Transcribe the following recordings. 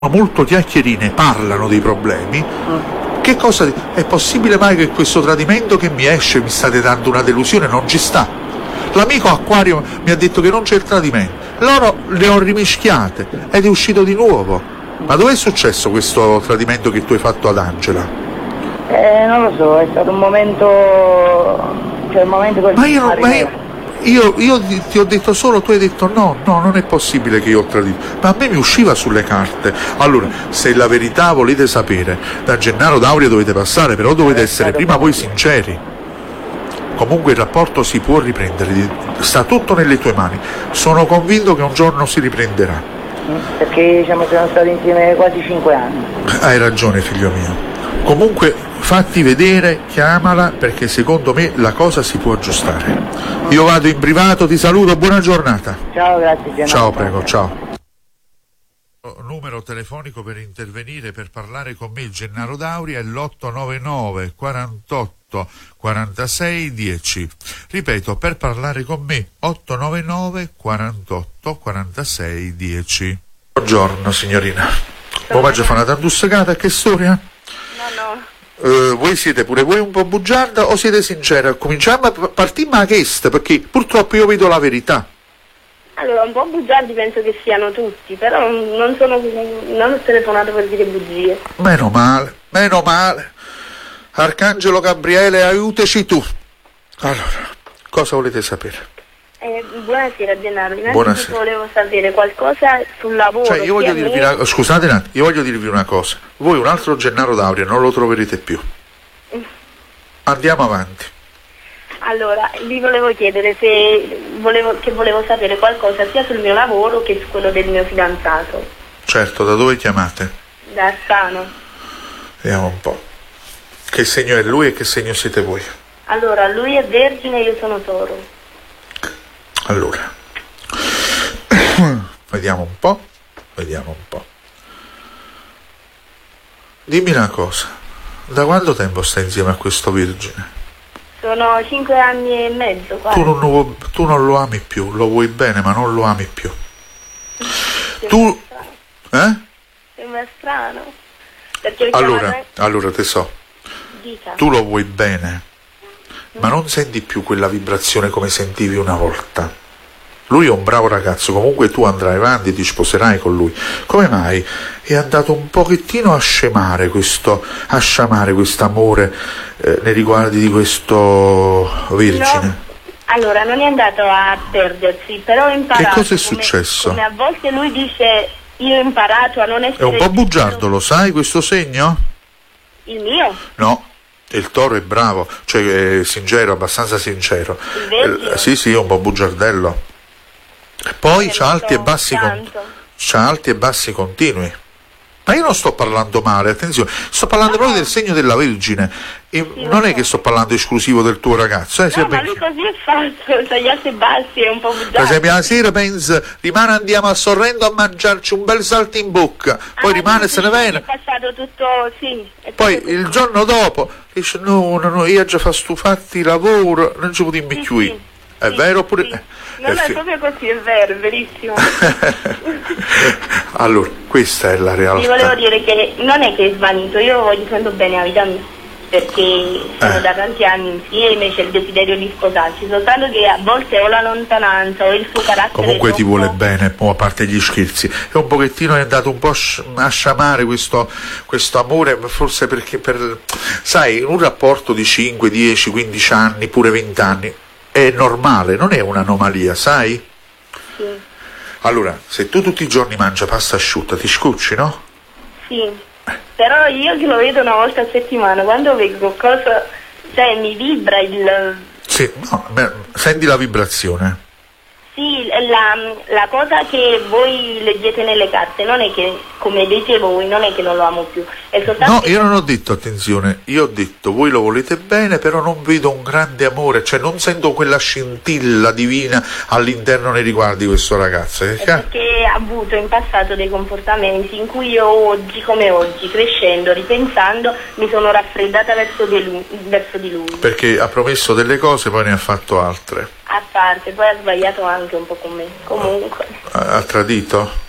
molto chiacchierine, parlano dei problemi. Che cosa è possibile mai che questo tradimento che mi esce mi state dando una delusione? Non ci sta. L'amico Acquario mi ha detto che non c'è il tradimento, loro le ho rimischiate ed è uscito di nuovo. Ma dov'è successo questo tradimento che tu hai fatto ad Angela? Non lo so, è stato un momento, cioè un momento così. Io ti ho detto solo, tu hai detto no, non è possibile che io ho tradito, ma a me mi usciva sulle carte. Allora, se la verità volete sapere, da Gennaro D'Auria dovete passare, però dovete essere prima voi sinceri. Comunque il rapporto si può riprendere, sta tutto nelle tue mani. Sono convinto che un giorno si riprenderà. Perché siamo stati insieme quasi 5 anni. Hai ragione, figlio mio. Comunque fatti vedere, chiamala, perché secondo me la cosa si può aggiustare. Io vado in privato, ti saluto, buona giornata. Ciao, grazie. Ciao, prego, ciao. Numero telefonico per intervenire, per parlare con me, Gennaro D'Auria, è l'899 48 46 10. Ripeto, per parlare con me, 899 48 46 10. Buongiorno signorina. Come fa una tantussecata? Che storia? No. Voi siete pure voi un po' bugiarda o siete sincera? Cominciamo a partire ma perché purtroppo io vedo la verità. Allora, un po' bugiardi penso che siano tutti, però non ho telefonato per dire bugie. Meno male. Arcangelo Gabriele, aiutaci tu. Allora, cosa volete sapere? Buonasera Gennaro, Buonasera. Volevo sapere qualcosa sul lavoro. Scusate un attimo, io voglio dirvi una cosa. Voi un altro Gennaro D'Auria non lo troverete più. Andiamo avanti. Allora, vi volevo chiedere volevo sapere qualcosa sia sul mio lavoro che su quello del mio fidanzato. Certo, da dove chiamate? Da Arsano. Vediamo un po'. Che segno è lui e che segno siete voi? Allora, lui è Vergine e io sono Toro. Allora, vediamo un po'. Dimmi una cosa, da quanto tempo stai insieme a questo Vergine? Sono 5 anni e mezzo quasi. Tu non lo ami più, lo vuoi bene ma non lo ami più. Sembra strano. Perché allora te so, dica. Tu lo vuoi bene, ma non senti più quella vibrazione come sentivi una volta. Lui è un bravo ragazzo, comunque tu andrai avanti e ti sposerai con lui. Come mai è andato un pochettino a scemare questo amore nei riguardi di questo Vergine? No. Allora, non è andato a perdersi, però ho imparato. Che cosa è successo? Come a volte lui dice, io ho imparato a non essere... È un po' bugiardo, lo sai questo segno? Il mio? No. Il Toro è bravo, cioè è sincero, abbastanza sincero. Sì, è un po' bugiardello. Poi c'ha alti e bassi continui. Ma io non sto parlando male, attenzione, sto parlando proprio del segno della Vergine. Non è che sto parlando esclusivo del tuo ragazzo. Ma lui così è fatto, c'ha gli alti e bassi, è un po' bugiardo. Per esempio la sera pensa, rimane, andiamo a Sorrento a mangiarci un bel salto in bocca, poi rimane, se ne viene. È passato tutto, sì. Poi il giorno dopo dice no, io già fa stufatti il lavoro, non ci potremmo più. È vero oppure... Sì. Non è proprio così, è vero, è verissimo. Allora, questa è la realtà. Vi volevo dire che non è che è svanito, io voglio tanto bene la vita mia, perché sono da tanti anni insieme, c'è il desiderio di sposarci, soltanto che a volte ho la lontananza o il suo carattere. Comunque ti vuole bene, a parte gli scherzi, è un pochettino, è andato un po' a sciamare questo amore, forse perché sai, in un rapporto di 5, 10, 15 anni, pure 20 anni, è normale, non è un'anomalia, sai? Sì. Allora, se tu tutti i giorni mangi pasta asciutta, ti scocci, no? Sì, però io che lo vedo una volta a settimana, quando vedo cosa, cioè mi vibra il... Sì, no, senti la vibrazione. Sì, la cosa che voi leggete nelle carte non è che, come dite voi, non è che non lo amo più, è soltanto... No, io non ho detto, attenzione, io ho detto voi lo volete bene, però non vedo un grande amore, cioè non sento quella scintilla divina all'interno nei riguardi di questo ragazzo. Perché ha avuto in passato dei comportamenti in cui io oggi, come oggi, crescendo, ripensando, mi sono raffreddata verso di lui. Perché ha promesso delle cose, poi ne ha fatto altre. A parte, poi ha sbagliato anche un po' con me, comunque. Ha tradito?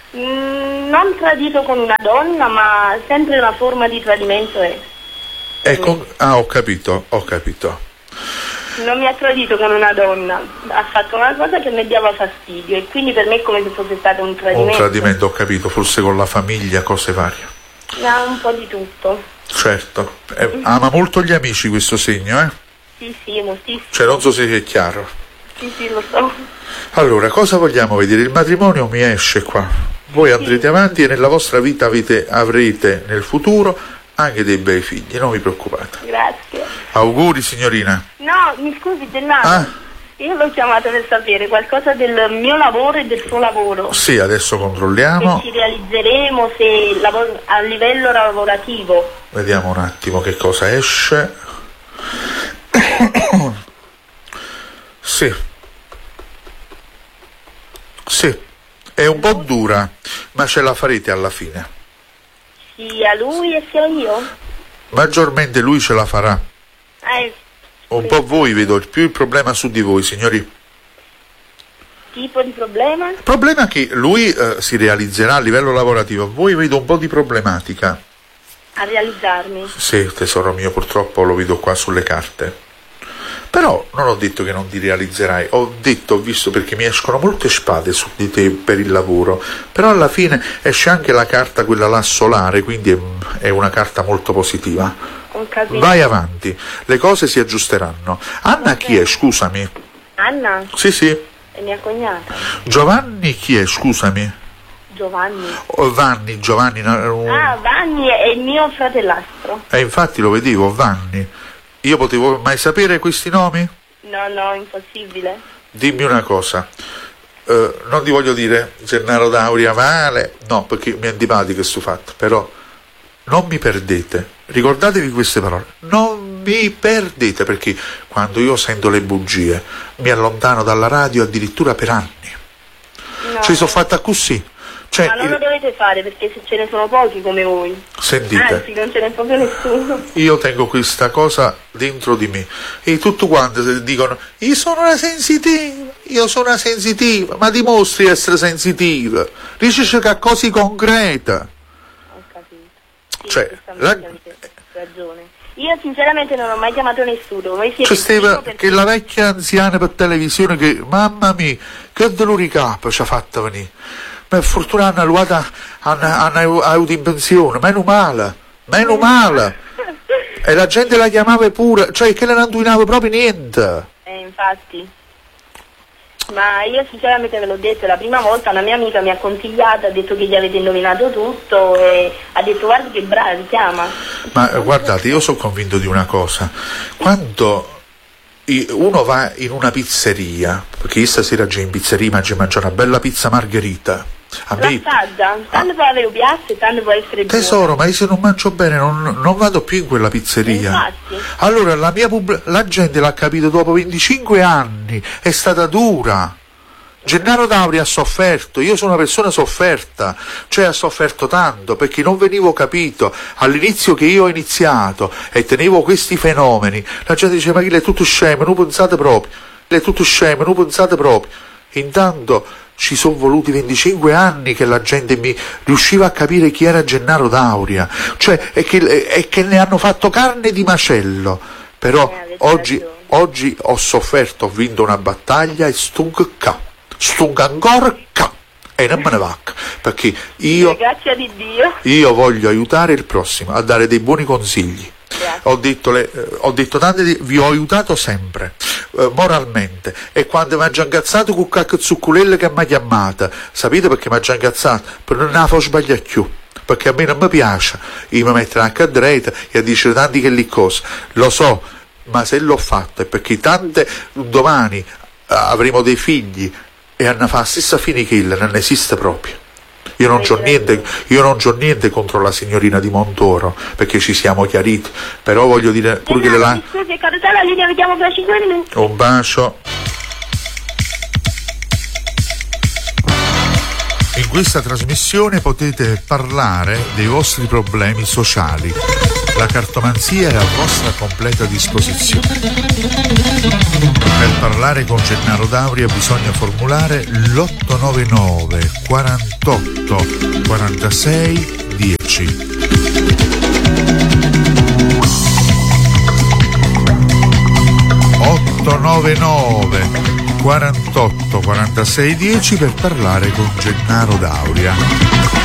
Non tradito con una donna, ma sempre una forma di tradimento è. Ho capito. Non mi ha tradito con una donna, ha fatto una cosa che mi dava fastidio e quindi per me è come se fosse stato un tradimento. Un tradimento, ho capito, forse con la famiglia, cose varie. No, un po' di tutto. Certo. Ama molto gli amici questo segno, eh? Sì, moltissimo. Cioè, non so se è chiaro. Sì, lo so. Allora, cosa vogliamo vedere? Il matrimonio mi esce qua. Voi andrete avanti e nella vostra vita avrete nel futuro anche dei bei figli, non vi preoccupate. Grazie. Auguri, signorina. No, mi scusi, Gennaro. Io l'ho chiamato per sapere qualcosa del mio lavoro e del suo lavoro. Sì, adesso controlliamo. Se ci realizzeremo, se a livello lavorativo. Vediamo un attimo che cosa esce. Sì, è un po' dura, ma ce la farete alla fine. Sia lui e sia io? Maggiormente lui ce la farà. Un po' voi vedo più il problema su di voi, signori. Tipo di problema? Il problema è che lui si realizzerà a livello lavorativo, voi vedo un po' di problematica. A realizzarmi? Sì, tesoro mio, purtroppo lo vedo qua sulle carte. Però non ho detto che non ti realizzerai, ho visto perché mi escono molte spade su di te per il lavoro, però alla fine esce anche la carta quella là solare, quindi è una carta molto positiva. Vai avanti, le cose si aggiusteranno. Anna chi è, scusami? Anna? Sì. È mia cognata. Giovanni chi è, scusami? Giovanni. Giovanni. Vanni è il mio fratellastro. Infatti lo vedevo, Vanni. Io potevo mai sapere questi nomi? No, impossibile. Dimmi una cosa, non ti voglio dire Gennaro Dauria male, no, perché mi è antipatico questo fatto, però non mi perdete, ricordatevi queste parole, non mi perdete, perché quando io sento le bugie mi allontano dalla radio addirittura per anni. No. Ci sono fatta così. Ma non lo dovete fare, perché se ce ne sono pochi come voi. Sentite. Anzi, non ce n'è proprio nessuno. Io tengo questa cosa dentro di me e tutti quanti dicono io sono una sensitiva, ma dimostri di essere sensitiva, dici che ha cose concrete. Ho capito. Sì, cioè, avete ragione. Io sinceramente non ho mai chiamato nessuno. Voi siete che la vecchia anziana per televisione che, mamma mia, che dolore capo ci ha fatto venire. Per fortuna hanno avuto in pensione, meno male. E la gente la chiamava pure, cioè che le non indovinava proprio niente. Infatti. Ma io sinceramente ve l'ho detto, la prima volta una mia amica mi ha consigliato, ha detto che gli avete indovinato tutto e ha detto guarda che brava, chiama. Ma guardate, io sono convinto di una cosa, quando uno va in una pizzeria, perché io stasera già in pizzeria mangio una bella pizza margherita. L'assaggia, tanto può avere piazze, tanto può essere buono. Tesoro, ma io se non mangio bene non vado più in quella pizzeria. Infatti. Allora la gente l'ha capito dopo 25 anni, è stata dura. Gennaro Dauria ha sofferto, io sono una persona sofferta, cioè ha sofferto tanto perché non venivo capito. All'inizio che io ho iniziato e tenevo questi fenomeni, la gente diceva ma chi è tutto scemo, non pensate proprio, Intanto ci sono voluti 25 anni che la gente mi riusciva a capire chi era Gennaro Dauria, cioè e che ne hanno fatto carne di macello. Però oggi ho sofferto, ho vinto una battaglia e stunk ancora e non me ne va, perché grazie di Dio, io voglio aiutare il prossimo a dare dei buoni consigli. Ho detto tante vi ho aiutato sempre, moralmente, e quando mi ha già incazzato con qualche zucculella che mi ha chiamata, sapete perché mi ha già incazzato? Per non la far sbagliare più, perché a me non mi piace io mi mettere anche a dritta e a dire tanti che lì cose, lo so, ma se l'ho fatto è perché tante domani avremo dei figli e hanno fatto la stessa fine che non esiste proprio. Io non c'ho niente contro la signorina di Montoro, perché ci siamo chiariti, però voglio dire pure che la linea, vediamo fra 5 minuti. Un bacio. In questa trasmissione potete parlare dei vostri problemi sociali. La cartomanzia è a vostra completa disposizione. Per parlare con Gennaro Dauria bisogna formulare l'899 48 46 10. 899 48 46 10 per parlare con Gennaro Dauria.